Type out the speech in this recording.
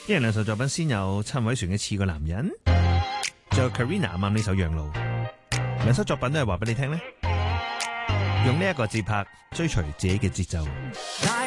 一人兩首作品，先有陳偉璇嘅《似個男人》，仲有 Karina 啱啱呢首《讓路》，兩首作品都係話俾你聽咧，用呢一個節拍追隨自己嘅節奏。